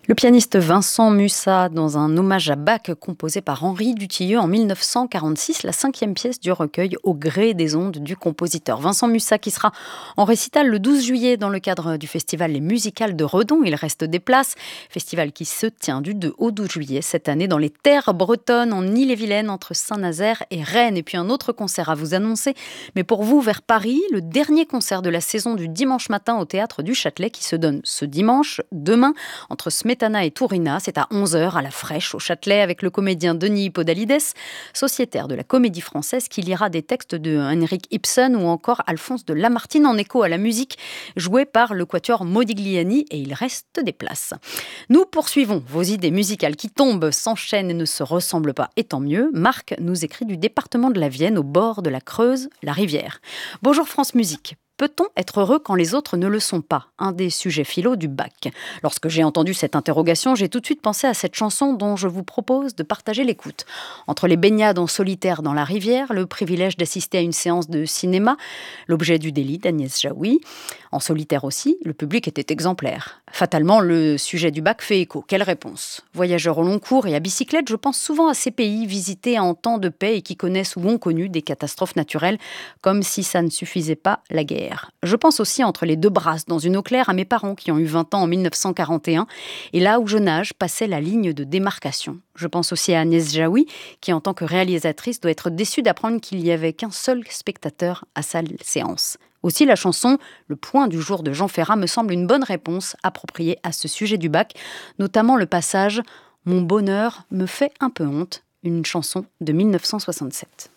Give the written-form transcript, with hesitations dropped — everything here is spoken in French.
Le pianiste Vincent Mussat, dans un hommage à Bach composé par Henri Dutilleux en 1946, la 5e pièce du recueil Au gré des ondes du compositeur. Vincent Mussat qui sera en récital le 12 juillet dans le cadre du festival Les Musicales de Redon. Il reste des places. Festival qui se tient du 2 au 12 juillet cette année dans les terres bretonnes, en Ille-et-Vilaine, entre Saint-Nazaire et Rennes. Et puis un autre concert à vous annoncer. Mais pour vous, vers Paris, le dernier concert de la saison du dimanche matin au Théâtre du Châtelet qui se donne ce dimanche, demain, entre Smetana et Tourina. C'est à 11h à la Fraîche au Châtelet avec le comédien Denis Podalides, sociétaire de la Comédie Française, qui lira des textes de Henrik Ibsen ou encore Alphonse de Lamartine en écho à la musique jouée par le quatuor Modigliani, et il reste des places. Nous poursuivons vos idées musicales qui tombent, s'enchaînent et ne se ressemblent pas, et tant mieux. Marc nous écrit du département de la Vienne, au bord de la Creuse, la Rivière. Bonjour France Musique. Peut-on être heureux quand les autres ne le sont pas ? Un des sujets philo du bac. Lorsque j'ai entendu cette interrogation, j'ai tout de suite pensé à cette chanson dont je vous propose de partager l'écoute. Entre les baignades en solitaire dans la rivière, le privilège d'assister à une séance de cinéma, l'objet du délit d'Agnès Jaoui. En solitaire aussi, le public était exemplaire. Fatalement, le sujet du bac fait écho. Quelle réponse ? Voyageur au long cours et à bicyclette, je pense souvent à ces pays visités en temps de paix et qui connaissent ou ont connu des catastrophes naturelles, comme si ça ne suffisait pas, la guerre. Je pense aussi entre les deux brasses dans une eau claire à mes parents qui ont eu 20 ans en 1941 et là où je nage passait la ligne de démarcation. Je pense aussi à Agnès Jaoui qui en tant que réalisatrice doit être déçue d'apprendre qu'il n'y avait qu'un seul spectateur à sa séance. Aussi la chanson « Le point du jour » de Jean Ferrat me semble une bonne réponse appropriée à ce sujet du bac, notamment le passage « Mon bonheur me fait un peu honte », une chanson de 1967.